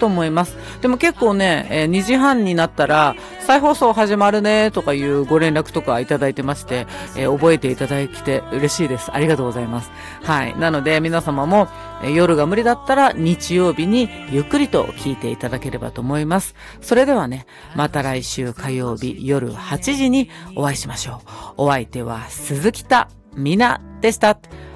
と思います。でも結構ね、2時半になったら再放送始まるねとかいうご連絡とかいただいてまして、覚えていただいて嬉しいです。ありがとうございます。はい。なので皆様も、夜が無理だったら日曜日にゆっくりと聞いていただければと思います。それではね、また来週火曜日夜8時にお会いしましょう。お相手は鈴木田みなでした。